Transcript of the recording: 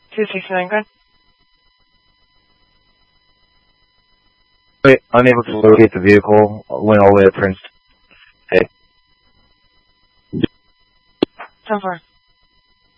269, good. Wait, unable to locate the vehicle. Went all the way to Prince. Hey. 10-4.